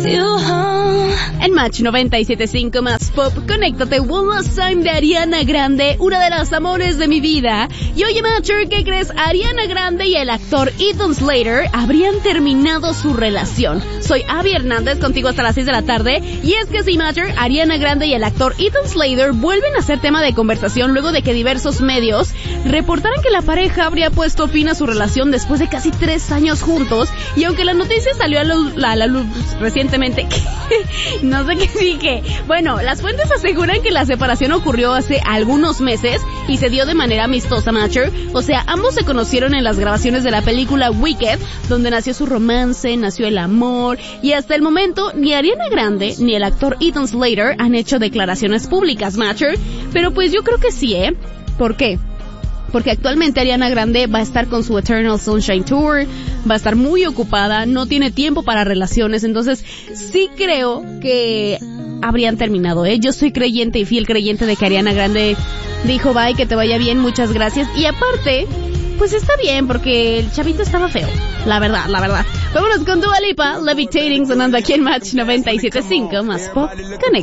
En Match 97.5 más pop, conéctate One Last Time de Ariana Grande, una de las amores de mi vida. Y oye, Matcher, ¿qué crees? Ariana Grande y el actor Ethan Slater habrían terminado su relación. Soy Abby Hernández, contigo hasta las 6 de la tarde. Y es que sí, Matcher, Ariana Grande y el actor Ethan Slater vuelven a ser tema de conversación luego de que diversos medios reportaran que la pareja habría puesto fin a su relación después de casi 3 años juntos. Y aunque la noticia salió a la luz recientemente, no sé qué dije. Bueno, las fuentes aseguran que la separación ocurrió hace algunos meses y se dio de manera amistosa, Matcher. O sea, ambos se conocieron en las grabaciones de la película Wicked, donde nació su romance, nació el amor, y hasta el momento ni Ariana Grande ni el actor Ethan Slater han hecho declaraciones públicas, Matcher. Pero pues yo creo que sí, ¿Por qué? Porque actualmente Ariana Grande va a estar con su Eternal Sunshine Tour, va a estar muy ocupada, no tiene tiempo para relaciones, entonces sí creo que habrían terminado, Yo soy creyente y fiel creyente de que Ariana Grande dijo bye, que te vaya bien, muchas gracias, y aparte, pues está bien, porque el chavito estaba feo, la verdad. Vámonos con Dua Lipa, Levitating, sonando aquí en Match 97.5, más pop, conecta.